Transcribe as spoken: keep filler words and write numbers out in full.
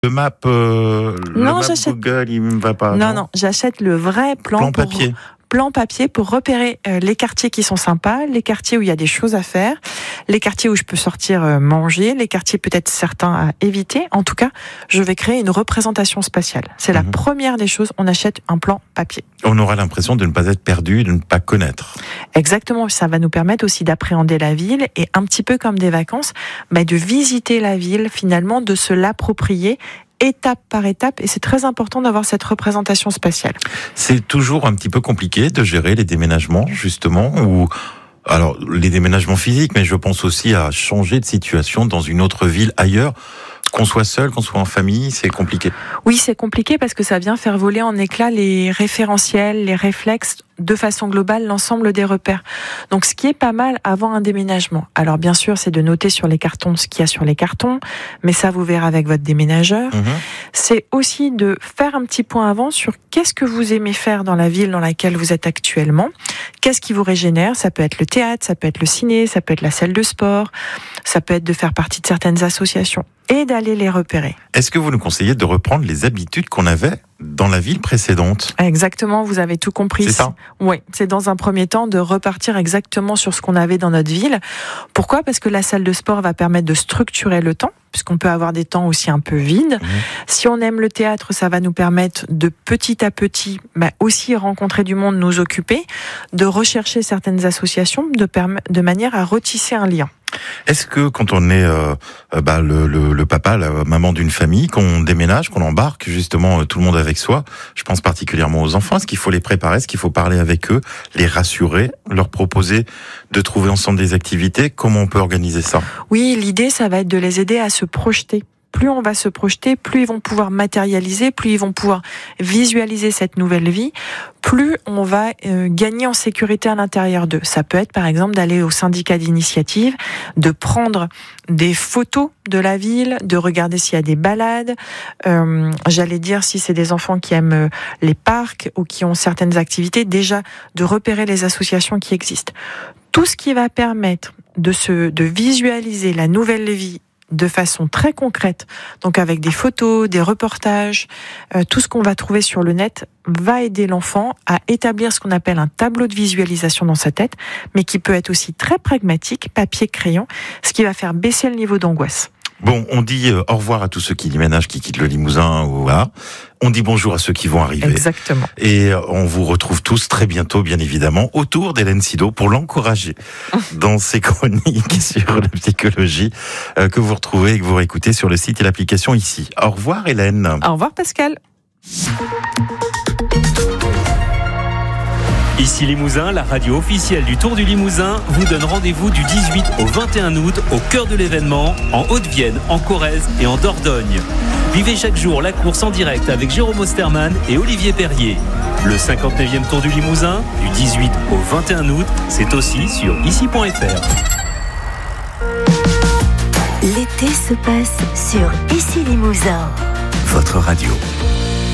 Le map, euh, non, le map j'achète... Google, il me va pas. Non, Non, non, j'achète le vrai plan, plan pour... papier. plan papier pour repérer euh, les quartiers qui sont sympas, les quartiers où il y a des choses à faire, les quartiers où je peux sortir euh, manger, les quartiers peut-être certains à éviter. En tout cas, je vais créer une représentation spatiale. C'est la Mhm. première des choses. On achète un plan papier. On aura l'impression de ne pas être perdu, de ne pas connaître. Exactement. Ça va nous permettre aussi d'appréhender la ville et un petit peu comme des vacances, bah, de visiter la ville, finalement, de se l'approprier étape par étape, et c'est très important d'avoir cette représentation spatiale. C'est toujours un petit peu compliqué de gérer les déménagements, justement, ou alors les déménagements physiques, mais je pense aussi à changer de situation dans une autre ville ailleurs. Qu'on soit seul, qu'on soit en famille, c'est compliqué. Oui, c'est compliqué parce que ça vient faire voler en éclats les référentiels, les réflexes, de façon globale, l'ensemble des repères. Donc, ce qui est pas mal avant un déménagement. Alors, bien sûr, c'est de noter sur les cartons ce qu'il y a sur les cartons, mais ça, vous verrez avec votre déménageur. Mmh. C'est aussi de faire un petit point avant sur qu'est-ce que vous aimez faire dans la ville dans laquelle vous êtes actuellement. Qu'est-ce qui vous régénère? Ça peut être le théâtre, ça peut être le ciné, ça peut être la salle de sport, ça peut être de faire partie de certaines associations et d'aller les repérer. Est-ce que vous nous conseillez de reprendre les habitudes qu'on avait dans la ville précédente? Exactement, vous avez tout compris. C'est ça? Oui, c'est dans un premier temps de repartir exactement sur ce qu'on avait dans notre ville. Pourquoi? Parce que la salle de sport va permettre de structurer le temps, puisqu'on peut avoir des temps aussi un peu vides. Mmh. Si on aime le théâtre, ça va nous permettre de petit à petit bah, aussi rencontrer du monde, nous occuper, de rechercher certaines associations, de, perm- de manière à retisser un lien. Est-ce que quand on est euh, bah, le, le, le papa, la maman d'une famille, qu'on déménage, qu'on embarque justement tout le monde avec soi, je pense particulièrement aux enfants, est-ce qu'il faut les préparer, est-ce qu'il faut parler avec eux, les rassurer, leur proposer de trouver ensemble des activités? Comment on peut organiser ça? Oui, l'idée, ça va être de les aider à se projeter. Plus on va se projeter, plus ils vont pouvoir matérialiser, plus ils vont pouvoir visualiser cette nouvelle vie, plus on va euh, gagner en sécurité à l'intérieur d'eux. Ça peut être par exemple d'aller au syndicat d'initiative, de prendre des photos de la ville, de regarder s'il y a des balades, euh, j'allais dire si c'est des enfants qui aiment les parcs ou qui ont certaines activités, déjà de repérer les associations qui existent. Tout ce qui va permettre de, se, de visualiser la nouvelle vie de façon très concrète, donc avec des photos, des reportages, euh, tout ce qu'on va trouver sur le net va aider l'enfant à établir ce qu'on appelle un tableau de visualisation dans sa tête, mais qui peut être aussi très pragmatique, papier, crayon, ce qui va faire baisser le niveau d'angoisse. Bon, on dit euh, au revoir à tous ceux qui déménagent, qui quittent le Limousin, ou voilà. On dit bonjour à ceux qui vont arriver. Exactement. Et euh, on vous retrouve tous très bientôt, bien évidemment, autour d'Hélène Sido pour l'encourager dans ses chroniques sur la psychologie euh, que vous retrouvez et que vous réécoutez sur le site et l'application ici. Au revoir Hélène. Au revoir Pascal. Ici Limousin, la radio officielle du Tour du Limousin vous donne rendez-vous du dix-huit au vingt et un août au cœur de l'événement, en Haute-Vienne, en Corrèze et en Dordogne. Vivez chaque jour la course en direct avec Jérôme Osterman et Olivier Perrier. Le cinquante-neuvième Tour du Limousin, du dix-huit au vingt et un août, c'est aussi sur ici point f r. L'été se passe sur Ici Limousin. Votre radio.